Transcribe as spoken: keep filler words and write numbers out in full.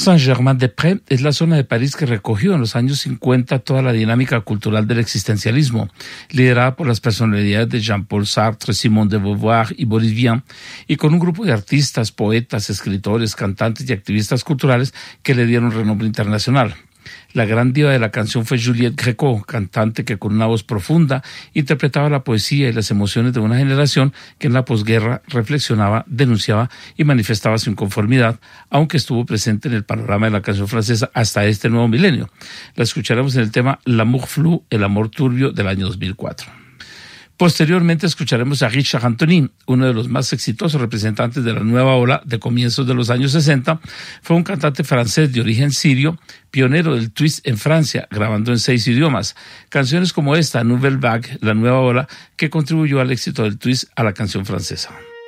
Saint-Germain-des-Prés es la zona de París que recogió en los años cincuenta toda la dinámica cultural del existencialismo, liderada por las personalidades de Jean-Paul Sartre, Simone de Beauvoir y Boris Vian, y con un grupo de artistas, poetas, escritores, cantantes y activistas culturales que le dieron renombre internacional. La gran diva de la canción fue Juliette Gréco, cantante que con una voz profunda interpretaba la poesía y las emociones de una generación que en la posguerra reflexionaba, denunciaba y manifestaba su inconformidad, aunque estuvo presente en el panorama de la canción francesa hasta este nuevo milenio. La escucharemos en el tema L'amour flou, el amor turbio, del año dos mil cuatro. Posteriormente escucharemos a Richard Anthony, uno de los más exitosos representantes de la nueva ola de comienzos de los años sesenta. Fue un cantante francés de origen sirio, pionero del twist en Francia, grabando en seis idiomas. Canciones como esta, Nouvelle Vague, la nueva ola, que contribuyó al éxito del twist a la canción francesa.